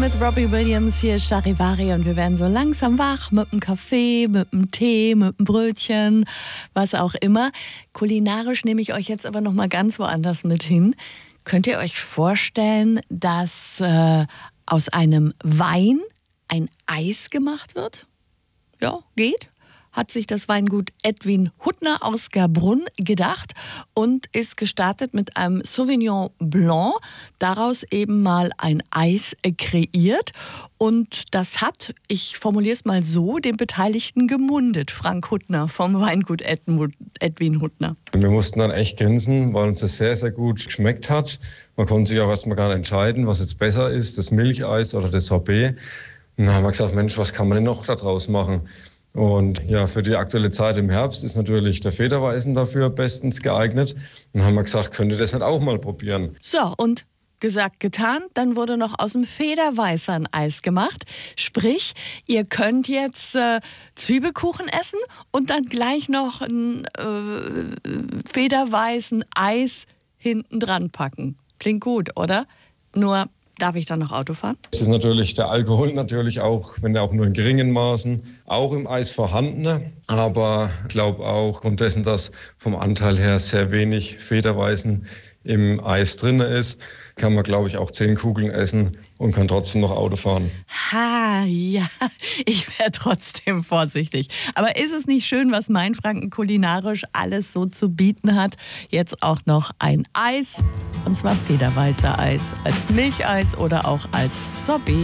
mit Robbie Williams, hier ist Charivari und wir werden so langsam wach mit einem Kaffee, mit einem Tee, mit einem Brötchen, was auch immer. Kulinarisch nehme ich euch jetzt aber noch mal ganz woanders mit hin. Könnt ihr euch vorstellen, dass aus einem Wein ein Eis gemacht wird? Ja, geht. Hat sich das Weingut Edwin Huttner aus Gabrunn gedacht und ist gestartet mit einem Sauvignon Blanc, daraus eben mal ein Eis kreiert. Und das hat, ich formuliere es mal so, den Beteiligten gemundet. Frank Huttner vom Weingut Edwin Huttner. Wir mussten dann echt grinsen, weil uns das sehr, sehr gut geschmeckt hat. Man konnte sich auch erstmal gar nicht entscheiden, was jetzt besser ist, das Milcheis oder das Sorbet. Und dann haben wir gesagt, Mensch, was kann man denn noch daraus machen? Und ja, für die aktuelle Zeit im Herbst ist natürlich der Federweißen dafür bestens geeignet. Und dann haben wir gesagt, könnt ihr das nicht auch mal probieren? So, und gesagt, getan, dann wurde noch aus dem Federweißer ein Eis gemacht. Sprich, ihr könnt jetzt Zwiebelkuchen essen und dann gleich noch ein Federweißen Eis hinten dran packen. Klingt gut, oder? Nur, darf ich dann noch Auto fahren? Es ist natürlich der Alkohol natürlich auch, wenn er auch nur in geringen Maßen, auch im Eis vorhanden. Aber ich glaube auch aufgrund dessen, dass vom Anteil her sehr wenig Federweißen im Eis drin ist, kann man, glaube ich, auch 10 Kugeln essen und kann trotzdem noch Auto fahren. Ha, ja, ich wäre trotzdem vorsichtig. Aber ist es nicht schön, was Mainfranken kulinarisch alles so zu bieten hat? Jetzt auch noch ein Eis, und zwar Federweißer Eis, als Milcheis oder auch als Sorbet.